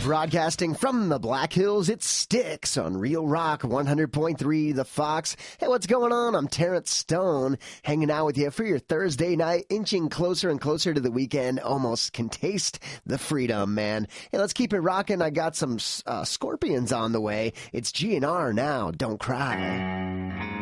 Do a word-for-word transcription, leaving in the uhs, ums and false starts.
Broadcasting from the Black Hills, it sticks on Real Rock one hundred point three The Fox. Hey, what's going on? I'm Terrence Stone, hanging out with you for your Thursday night, inching closer and closer to the weekend. Almost can taste the freedom, man. Hey, let's keep it rocking. I got some uh, Scorpions on the way. It's G N R now. Don't cry.